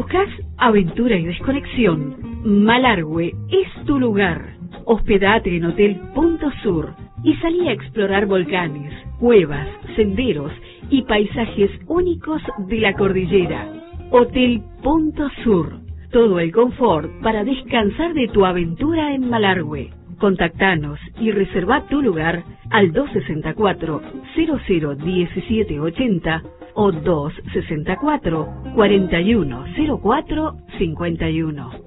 ¿Buscas aventura y desconexión? Malargüe es tu lugar. Hospedate en Hotel Punto Sur y salí a explorar volcanes, cuevas, senderos y paisajes únicos de la cordillera. Hotel Punto Sur. Todo el confort para descansar de tu aventura en Malargüe. Contactanos y reserva tu lugar al 264-001780 o 264-4104-51.